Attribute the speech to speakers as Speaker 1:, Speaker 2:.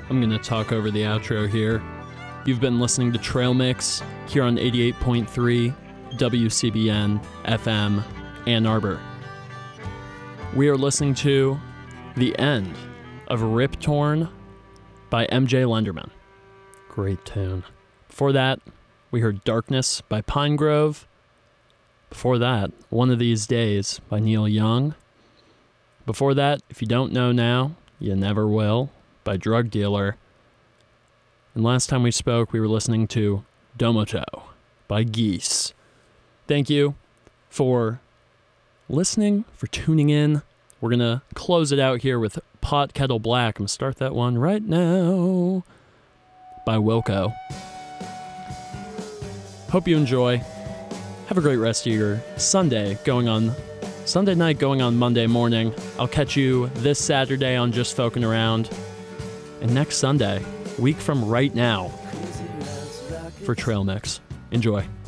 Speaker 1: I'm going to talk over the outro here. You've been listening to Trail Mix here on 88.3 WCBN FM Ann Arbor. We are listening to The End of Rip Torn by MJ Lenderman. Great tune. Before that, we heard Darkness by Pinegrove. Before that, One of These Days by Neil Young. Before that, If You Don't Know Now, You Never Will by Drug Dealer. And last time we spoke, we were listening to Domoto by Geese. Thank you for listening, for tuning in. We're going to close it out here with Pot Kettle Black. I'm going to start that one right now by Wilco. Hope you enjoy. Have a great rest of your Sunday night going on Monday morning. I'll catch you this Saturday on Just Folkin' Around. And next Sunday, week from right now, for Trail Mix. Enjoy.